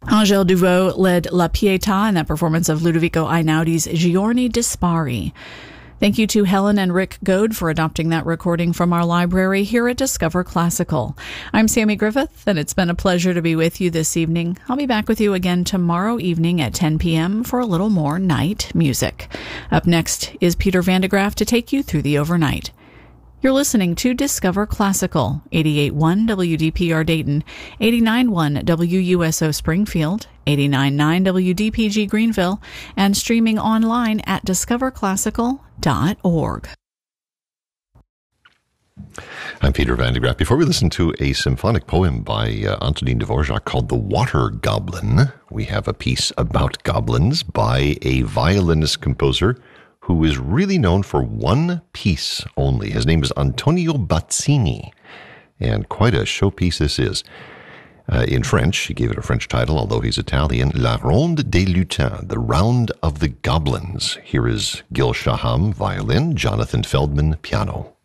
Angèle Duvaux led La Pietà in that performance of Ludovico Einaudi's Giorni Dispari. Thank you to Helen and Rick Goad for adopting that recording from our library here at Discover Classical. I'm Sammy Griffith, and it's been a pleasure to be with you this evening. I'll be back with you again tomorrow evening at 10 p.m. for a little more night music. Up next is Peter Van de Graaff to take you through the overnight. You're listening to Discover Classical, 88.1 WDPR Dayton, 89.1 WUSO Springfield, 89.9 WDPG Greenville, and streaming online at discoverclassical.org. I'm Peter Van de Graaff. Before we listen to a symphonic poem by Antonin Dvorak called The Water Goblin, we have a piece about goblins by a violinist-composer who is really known for one piece only. His name is Antonio Bazzini, and quite a showpiece this is. In French, he gave it a French title, although he's Italian, La Ronde des Lutins, the Round of the Goblins. Here is Gil Shaham, violin, Jonathan Feldman, piano.